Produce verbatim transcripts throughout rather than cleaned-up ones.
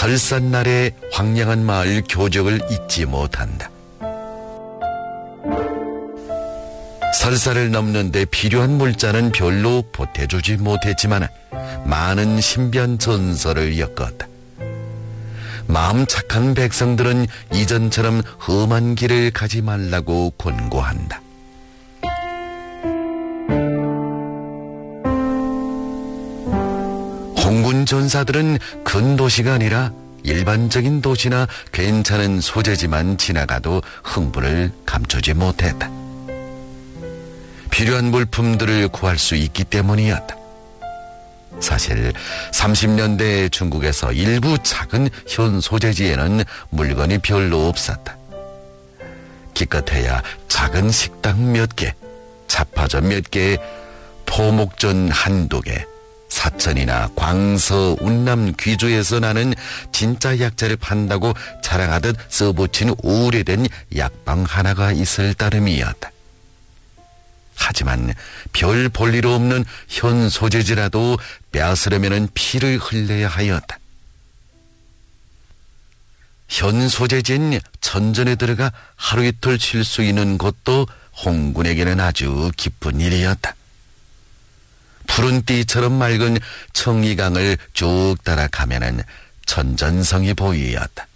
설산날의 황량한 마을 교적을 잊지 못한다. 설산을 넘는데 필요한 물자는 별로 보태주지 못했지만 많은 신비한 전설을 엮었다. 마음 착한 백성들은 이전처럼 험한 길을 가지 말라고 권고한다. 홍군 전사들은 큰 도시가 아니라 일반적인 도시나 괜찮은 소재지만 지나가도 흥분을 감추지 못했다. 필요한 물품들을 구할 수 있기 때문이었다. 사실 삼십 년대 중국에서 일부 작은 현 소재지에는 물건이 별로 없었다. 기껏해야 작은 식당 몇 개, 잡화점 몇 개, 포목전 한두 개, 사천이나 광서, 운남, 귀주에서 나는 진짜 약재를 판다고 자랑하듯 써붙인 오래된 약방 하나가 있을 따름이었다. 하지만 별 볼일 없는 현 소재지라도 빼앗으려면 피를 흘려야 하였다. 현 소재지인 천전에 들어가 하루 이틀 쉴 수 있는 곳도 홍군에게는 아주 기쁜 일이었다. 푸른 띠처럼 맑은 청리강을 쭉 따라가면은 천전성이 보이었다.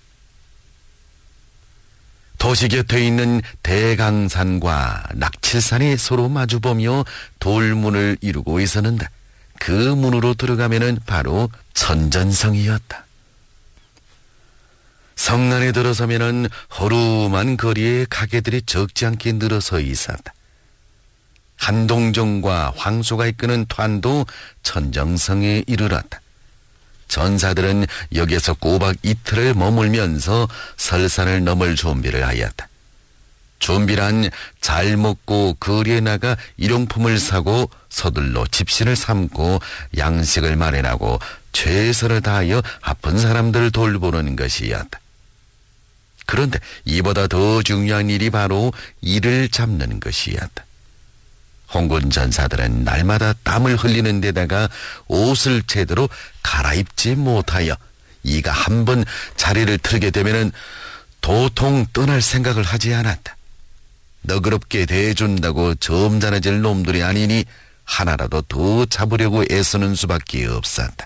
도시 곁에 있는 대강산과 낙칠산이 서로 마주보며 돌문을 이루고 있었는데 그 문으로 들어가면은 바로 천전성이었다. 성 안에 들어서면은 허름한 거리에 가게들이 적지 않게 늘어서 있었다. 한동종과 황소가 이끄는团도 천정성에 이르렀다. 전사들은 여기에서 꼬박 이틀을 머물면서 설산을 넘을 준비를 하였다. 준비란 잘 먹고 거리에 나가 일용품을 사고 서둘러 집신을 삼고 양식을 마련하고 최선을 다하여 아픈 사람들을 돌보는 것이었다. 그런데 이보다 더 중요한 일이 바로 이를 잡는 것이었다. 홍군 전사들은 날마다 땀을 흘리는 데다가 옷을 제대로 갈아입지 못하여 이가 한번 자리를 틀게 되면은 도통 떠날 생각을 하지 않았다. 너그럽게 대해준다고 점잖아질 놈들이 아니니 하나라도 더 잡으려고 애쓰는 수밖에 없었다.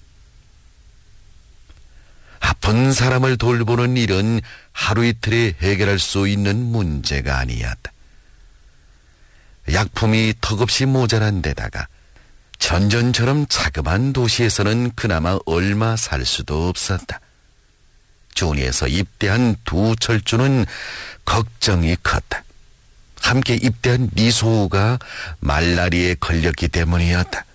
아픈 사람을 돌보는 일은 하루 이틀에 해결할 수 있는 문제가 아니었다. 약품이 턱없이 모자란 데다가 천전처럼 자그마한 도시에서는 그나마 얼마 살 수도 없었다. 준이에서 입대한 두 철주는 걱정이 컸다. 함께 입대한 리소우가 말라리에 걸렸기 때문이었다.